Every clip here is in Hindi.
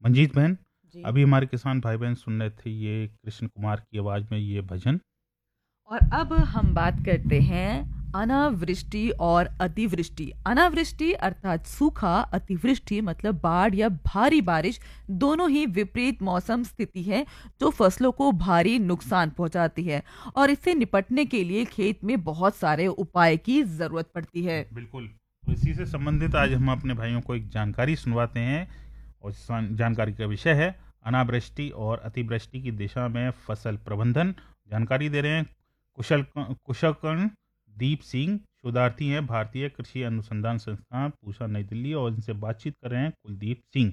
मंजीत बहन, जी। अभी हमारे किसान भाई बहन सुन रहे थे ये कृष्ण कुमार की आवाज में ये भजन। और अब हम बात करते हैं अनावृष्टि और अतिवृष्टि। अनावृष्टि अर्थात सूखा, अतिवृष्टि मतलब बाढ़ या भारी बारिश, दोनों ही विपरीत मौसम स्थिति है जो फसलों को भारी नुकसान पहुंचाती है। और इससे निपटने के लिए खेत में बहुत सारे उपाय की जरूरत पड़ती है। बिल्कुल, तो इसी से संबंधित आज हम अपने भाइयों को एक जानकारी सुनवाते हैं और जानकारी का विषय है अनावृष्टि और अतिवृष्टि की दिशा में फसल प्रबंधन। जानकारी दे रहे हैं कुशलकर्ण दीप सिंह, शोधार्थी हैं भारतीय कृषि अनुसंधान संस्थान पूसा नई दिल्ली, और इनसे बातचीत कर रहे हैं कुलदीप सिंह।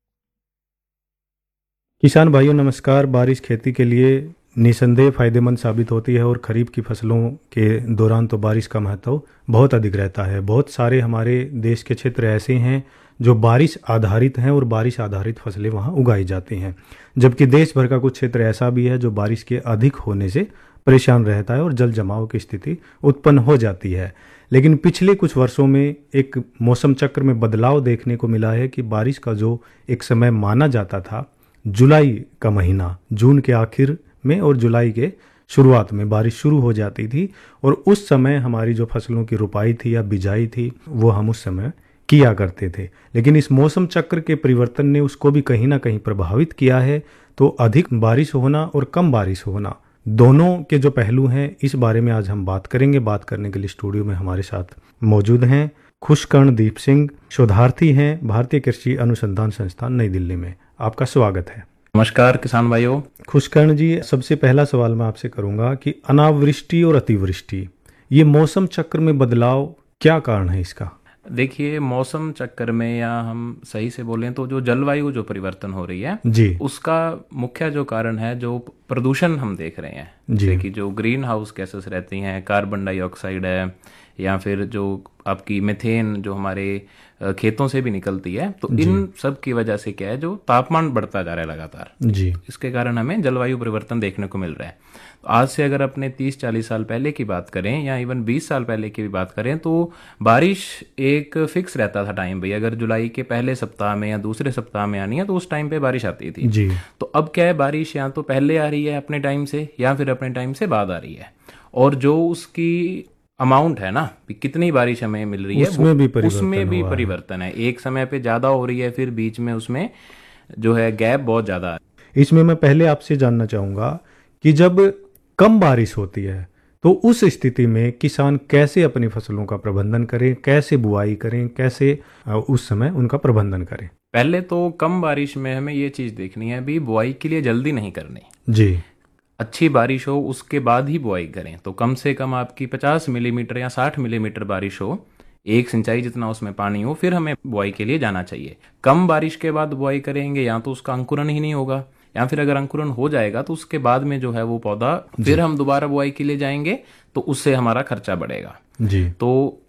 किसान भाइयों नमस्कार। बारिश खेती के लिए निसंदेह फायदेमंद साबित होती है और खरीफ की फसलों के दौरान तो बारिश का महत्व बहुत अधिक रहता है। बहुत सारे हमारे देश के क्षेत्र ऐसे हैं जो बारिश आधारित हैं और बारिश आधारित फसलें वहां उगाई जाती हैं, जबकि देश भर का कुछ क्षेत्र ऐसा भी है जो बारिश के अधिक होने से परेशान रहता है और जल जमाव की स्थिति उत्पन्न हो जाती है। लेकिन पिछले कुछ वर्षों में एक मौसम चक्र में बदलाव देखने को मिला है कि बारिश का जो एक समय माना जाता था, जुलाई का महीना, जून के आखिर में और जुलाई के शुरुआत में बारिश शुरू हो जाती थी और उस समय हमारी जो फसलों की रुपाई थी या बिजाई थी वो हम उस समय किया करते थे। लेकिन इस मौसम चक्र के परिवर्तन ने उसको भी कहीं ना कहीं प्रभावित किया है। तो अधिक बारिश होना और कम बारिश होना, दोनों के जो पहलू हैं, इस बारे में आज हम बात करेंगे। बात करने के लिए स्टूडियो में हमारे साथ मौजूद हैं खुशकर्ण दीप सिंह, शोधार्थी हैं भारतीय कृषि अनुसंधान संस्थान नई दिल्ली में। आपका स्वागत है। नमस्कार किसान भाइयों। खुशकर्ण जी, सबसे पहला सवाल मैं आपसे करूंगा कि अनावृष्टि और अतिवृष्टि, ये मौसम चक्र में बदलाव क्या कारण है इसका? देखिए, मौसम चक्कर में, या हम सही से बोलें तो जो जलवायु जो परिवर्तन हो रही है जी, उसका मुख्य जो कारण है जो प्रदूषण हम देख रहे हैं। जैसे कि जो ग्रीन हाउस गैसेस रहती हैं, कार्बन डाइऑक्साइड है, या फिर जो आपकी मीथेन जो हमारे खेतों से भी निकलती है, तो इन सब की वजह से क्या है, जो तापमान बढ़ता जा रहा है लगातार जी, इसके कारण हमें जलवायु परिवर्तन देखने को मिल रहा है। तो आज से अगर अपने 30-40 साल पहले की बात करें या इवन 20 साल पहले की भी बात करें तो बारिश एक फिक्स रहता था टाइम भाई। अगर जुलाई के पहले सप्ताह में या दूसरे सप्ताह में आनी है तो उस टाइम पे बारिश आती थी जी। तो अब क्या है, बारिश या तो पहले आ रही है अपने टाइम से या फिर अपने टाइम से बाद आ रही है। और जो उसकी अमाउंट है ना, कितनी बारिश हमें मिल रही है, उसमें भी परिवर्तन है। एक समय पे ज्यादा हो रही है, फिर बीच में उसमें जो है गैप बहुत ज्यादा है। इसमें मैं पहले आपसे जानना चाहूंगा कि जब कम बारिश होती है तो उस स्थिति में किसान कैसे अपनी फसलों का प्रबंधन करें, कैसे बुआई करें, कैसे उस समय उनका प्रबंधन करें? पहले तो कम बारिश में हमें ये चीज देखनी है भी, बुआई के लिए जल्दी नहीं करनी जी। अच्छी बारिश हो उसके बाद ही बुआई करें। तो कम से कम आपकी 50 मिलीमीटर या 60 मिलीमीटर बारिश हो, एक सिंचाई जितना उसमें पानी हो, फिर हमें बुआई के लिए जाना चाहिए। कम बारिश के बाद बुआई करेंगे या तो उसका अंकुरण ही नहीं होगा, या फिर अगर अंकुरण हो जाएगा तो उसके बाद में जो है वो पौधा फिर हम दोबारा बुआई के लिए जाएंगे तो उससे हमारा खर्चा बढ़ेगा जी। तो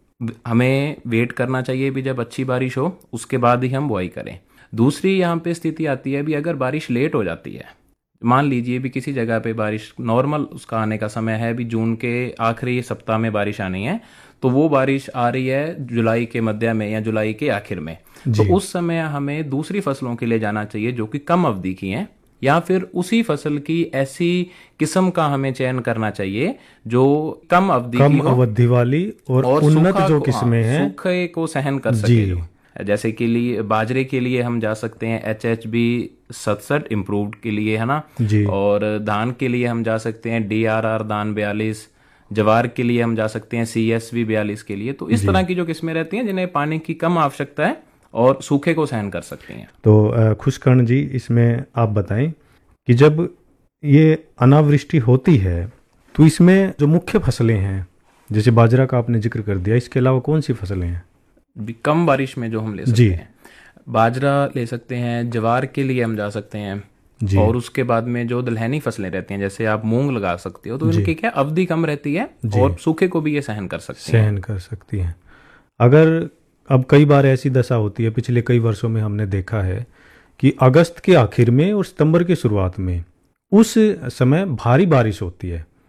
हमें वेट करना चाहिए भी, जब अच्छी बारिश हो उसके बाद ही हम बुआई करें। दूसरी यहाँ पे स्थिति आती है भी, अगर बारिश लेट हो जाती है, मान लीजिए भी किसी जगह पे बारिश नॉर्मल उसका आने का समय है भी जून के आखिरी सप्ताह में बारिश आनी है, तो वो बारिश आ रही है जुलाई के मध्य में या जुलाई के आखिर में, तो उस समय हमें दूसरी फसलों के लिए जाना चाहिए जो कि कम अवधि की हैं, या फिर उसी फसल की ऐसी किस्म का हमें चयन करना चाहिए जो कम अवधि वाली और उन्नत जो किस्में हैं, सूखे को सहन कर सके। जैसे कि लिए बाजरे के लिए हम जा सकते हैं HHB 67 इम्प्रूव्ड के लिए, है ना जी। और धान के लिए हम जा सकते हैं DRR दान 42, जवार के लिए हम जा सकते हैं CSV 42 के लिए। तो इस तरह की जो किस्में रहती हैं जिन्हें पानी की कम आवश्यकता है और सूखे को सहन कर सकती हैं। तो खुशकर्ण जी, इसमें आप बताएं कि जब ये अनावृष्टि होती है तो इसमें जो मुख्य फसलें हैं, जैसे बाजरा का आपने जिक्र कर दिया, इसके अलावा कौन सी फसलें हैं? कम बारिश में जो हम ले सकते हैं, बाजरा ले सकते हैं, जवार के लिए हम जा सकते हैं, और उसके बाद में जो दलहनी फसलें रहती हैं जैसे आप मूंग लगा सकते हो, तो इनकी क्या अवधि कम रहती है और सूखे को भी ये सहन कर सकती हैं। अगर अब कई बार ऐसी दशा होती है, पिछले कई वर्षों में हमने देखा है कि अगस्त के आखिर में और सितंबर की शुरुआत में उस समय भारी बारिश होती है